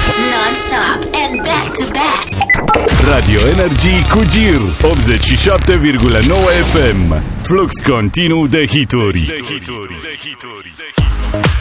Non-stop and back-to-back. Radio Energy cu Gir 87,9 FM. Flux continuu de hituri.